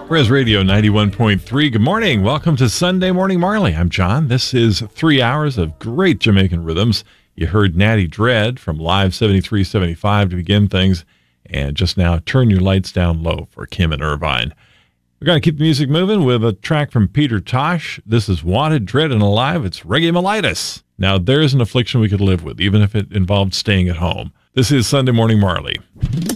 Res Radio 91.3. Good morning. Welcome to Sunday Morning Marley. I'm John. This is 3 hours of great Jamaican rhythms. You heard Natty Dread from Live 7375 to begin things. And just now, Turn Your Lights Down Low for Kim and Irvine. We're going to keep the music moving with a track from Peter Tosh. This is Wanted, Dread, and Alive. It's Reggae Mellitus. Now, there's an affliction we could live with, even if it involved staying at home. This is Sunday Morning Marley.